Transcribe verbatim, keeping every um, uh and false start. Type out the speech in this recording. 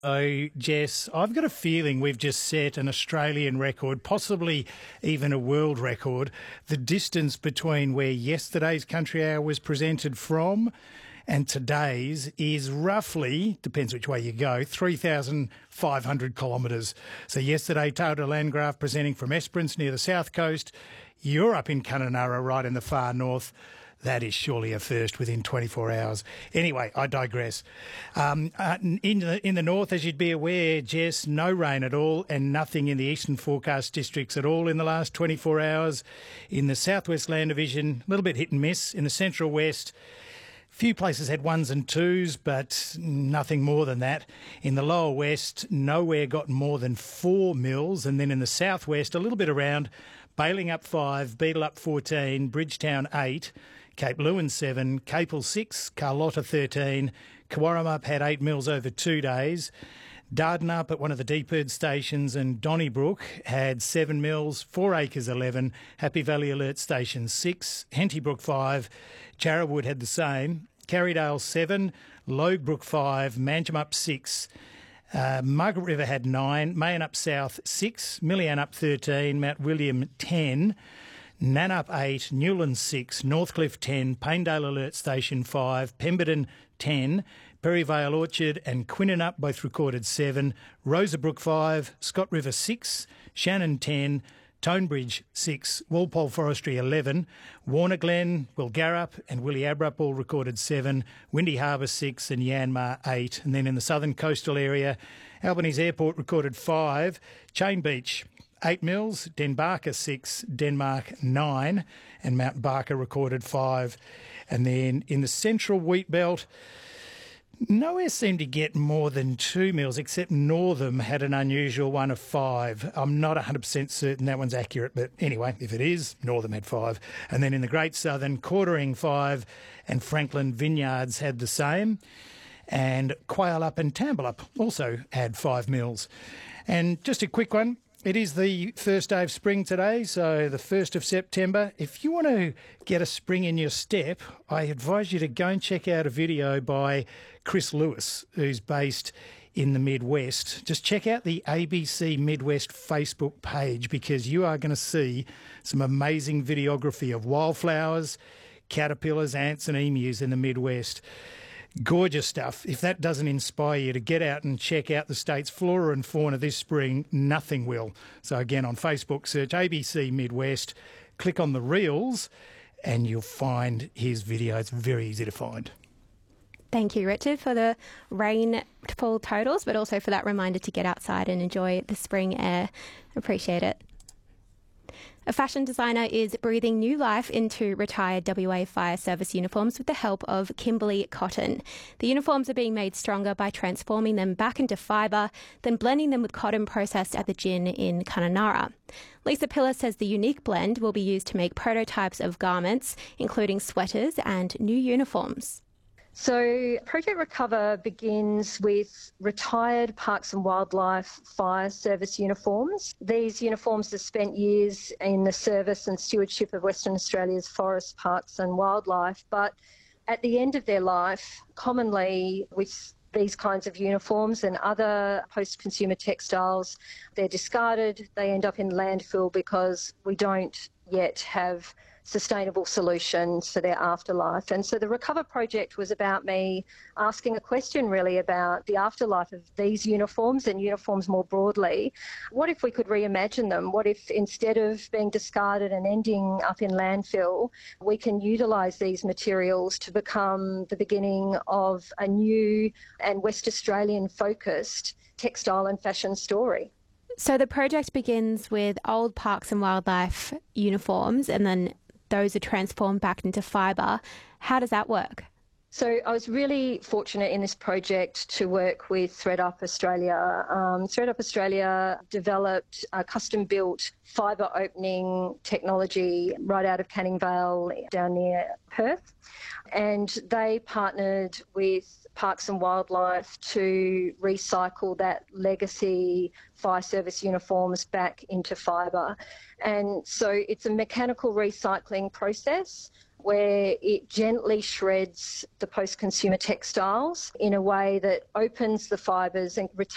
Oh, Jess, I've got a feeling we've just set an Australian record, possibly even a world record. The distance between where yesterday's Country Hour was presented from and today's is roughly, depends which way you go, three thousand five hundred kilometres. So yesterday, Total Landgraf presenting from Esperance near the south coast. You're up in Kununurra right in the far north. That is surely a first within twenty-four hours. Anyway, I digress. Um, uh, in, the, in the north, as you'd be aware, Jess, no rain at all and nothing in the eastern forecast districts at all in the last twenty-four hours. In the southwest land division, a little bit hit and miss. In the central west, few places had ones and twos, but nothing more than that. In the lower west, nowhere got more than four mils. And then in the southwest, a little bit around, Bailing up five, Beetle up fourteen, Bridgetown eight, Cape Lewin seven, Capel six, Carlotta thirteen, Kawarrammup had eight mils over two days. Dardanup at one of the Deeperd stations and Donnybrook had seven mils, Four Acres eleven, Happy Valley Alert Station six, Hentybrook five, Jarrawood had the same, Carrydale seven, Loguebrook five, Manjimup six, uh, Margaret River had nine, Mayon up south six, Millian up thirteen, Mount William ten, Nannup eight, Newlands six, Northcliffe ten, Paindale Alert Station five, Pemberton ten, Perryvale Orchard and Quinninup both recorded seven, Rosabrook five, Scott River six, Shannon ten, Tonebridge six, Walpole Forestry eleven, Warner Glen, Wilgarrup and Williabrup all recorded seven, Windy Harbour six and Yanmar eight. And then in the southern coastal area, Albanese Airport recorded five, Chain Beach eight mils, Denbarker six, Denmark nine, and Mount Barker recorded five. And then in the central wheat belt, nowhere seemed to get more than two mils, except Northam had an unusual one of five. I'm not one hundred percent certain that one's accurate, but anyway, if it is, Northam had five. And then in the Great Southern, Quartering five, and Franklin Vineyards had the same. And Quailup and Tamblerup also had five mils. And just a quick one. It is the first day of spring today, so the first of September. If you want to get a spring in your step, I advise you to go and check out a video by Chris Lewis, who's based in the Midwest. Just check out the A B C Midwest Facebook page because you are going to see some amazing videography of wildflowers, caterpillars, ants and emus in the Midwest. Gorgeous stuff. If that doesn't inspire you to get out and check out the state's flora and fauna this spring, nothing will. So again, on Facebook, search A B C Midwest, click on the Reels, and you'll find his video. It's very easy to find. Thank you, Richard, for the rainfall totals, but also for that reminder to get outside and enjoy the spring air. Appreciate it. A fashion designer is breathing new life into retired W A Fire Service uniforms with the help of Kimberley Cotton. The uniforms are being made stronger by transforming them back into fibre, then blending them with cotton processed at the gin in Kununurra. Lisa Pillar says the unique blend will be used to make prototypes of garments, including sweaters and new uniforms. So Project Recover begins with retired Parks and Wildlife Fire Service uniforms. These uniforms have spent years in the service and stewardship of Western Australia's forests, parks and wildlife, but at the end of their life, commonly with these kinds of uniforms and other post-consumer textiles, they're discarded, they end up in landfill because we don't yet have sustainable solutions for their afterlife. And so the Recover project was about me asking a question really about the afterlife of these uniforms and uniforms more broadly. What if we could reimagine them? What if instead of being discarded and ending up in landfill, we can utilise these materials to become the beginning of a new and West Australian focused textile and fashion story? So the project begins with old Parks and Wildlife uniforms and then those are transformed back into fibre. How does that work? So I was really fortunate in this project to work with ThreadUp Australia. Um, ThreadUp Australia developed a custom-built fibre opening technology right out of Canning Vale down near Perth. And they partnered with Parks and Wildlife to recycle that legacy fire service uniforms back into fibre. And so it's a mechanical recycling process where it gently shreds the post-consumer textiles in a way that opens the fibres and retains